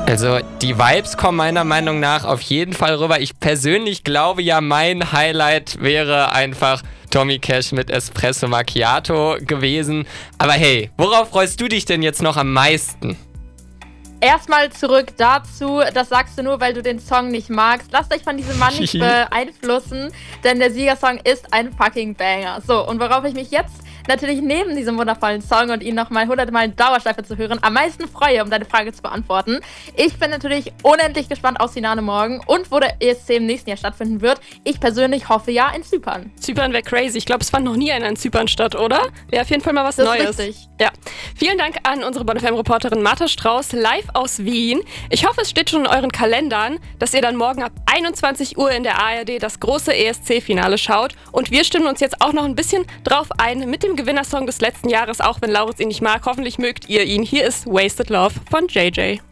Also die Vibes kommen meiner Meinung nach auf jeden Fall rüber. Ich persönlich glaube ja, mein Highlight wäre einfach Tommy Cash mit Espresso Macchiato gewesen. Aber hey, worauf freust du dich denn jetzt noch am meisten? Erstmal zurück dazu, das sagst du nur, weil du den Song nicht magst. Lasst euch von diesem Mann nicht beeinflussen, denn der Siegersong ist ein fucking Banger. So, und worauf ich mich jetzt natürlich neben diesem wundervollen Song und ihn nochmal 100-mal in Dauerschleife zu hören, am meisten freue, um deine Frage zu beantworten. Ich bin natürlich unendlich gespannt aufs Finale morgen und wo der ESC im nächsten Jahr stattfinden wird. Ich persönlich hoffe ja in Zypern. Zypern wäre crazy. Ich glaube, es fand noch nie einer in Zypern statt, oder? Wäre auf jeden Fall mal was Neues. Das ist richtig. Ja. Vielen Dank an unsere Bonn FM-Reporterin Martha Strauß, live aus Wien. Ich hoffe, es steht schon in euren Kalendern, dass ihr dann morgen ab 21 Uhr in der ARD das große ESC-Finale schaut. Und wir stimmen uns jetzt auch noch ein bisschen drauf ein mit dem Gewinnersong des letzten Jahres, auch wenn Lauritz ihn nicht mag. Hoffentlich mögt ihr ihn. Hier ist Wasted Love von JJ.